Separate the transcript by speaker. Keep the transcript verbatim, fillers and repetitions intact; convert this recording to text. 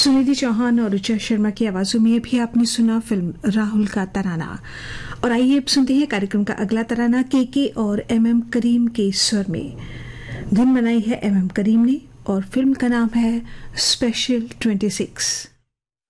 Speaker 1: सुनिधि चौहान और ऋचा शर्मा की आवाजों में भी आपने सुना फिल्म राहुल का तराना। और आइए अब सुनते हैं कार्यक्रम का अगला तराना के के और एम एम करीम के स्वर में। धुन बनाई है एम एम करीम ने और फिल्म का नाम है स्पेशल ट्वेंटी सिक्स।